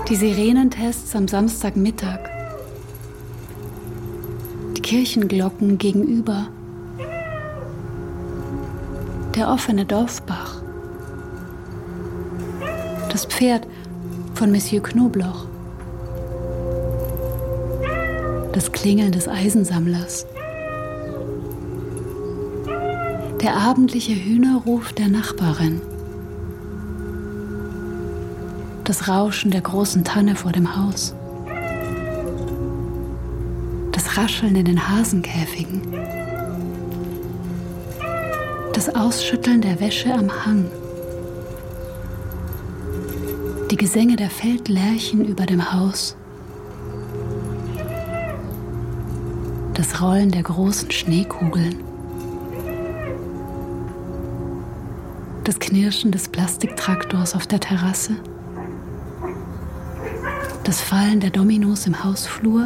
Die Sirenentests am Samstagmittag. Die Kirchenglocken gegenüber. Der offene Dorfbach. Das Pferd von Monsieur Knobloch. Das Klingeln des Eisensammlers. Der abendliche Hühnerruf der Nachbarin. Das Rauschen der großen Tanne vor dem Haus. Das Rascheln in den Hasenkäfigen. Das Ausschütteln der Wäsche am Hang. Die Gesänge der Feldlerchen über dem Haus. Das Rollen der großen Schneekugeln. Das Knirschen des Plastiktraktors auf der Terrasse. Das Fallen der Dominos im Hausflur,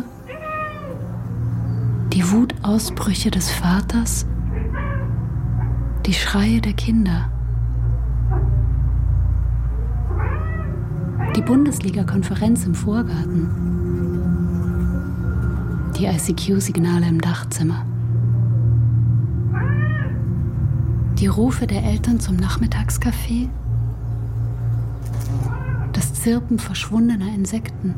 die Wutausbrüche des Vaters, die Schreie der Kinder, die Bundesliga-Konferenz im Vorgarten, die ICQ-Signale im Dachzimmer, die Rufe der Eltern zum Nachmittagskaffee, das Zirpen verschwundener Insekten,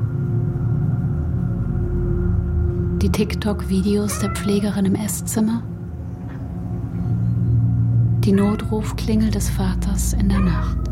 die TikTok-Videos der Pflegerin im Esszimmer, die Notrufklingel des Vaters in der Nacht.